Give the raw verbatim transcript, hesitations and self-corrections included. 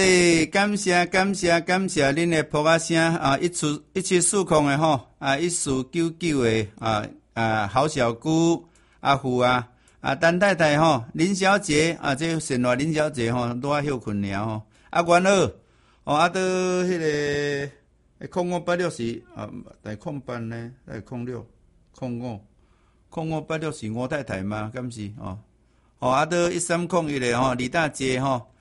诶，感谢感谢感谢恁的扑啊声啊！一出一七四空的吼啊，一四九九的啊啊，郝小姑阿虎啊啊，陈太太吼，林小姐啊，这生活林小姐吼，拄啊休困尔吼。啊，元二哦，啊，到迄个空五八六是啊，第空八呢，第空六空五空五八六是吴太太吗？敢是哦？哦，啊，到一三空一的吼，李大姐吼。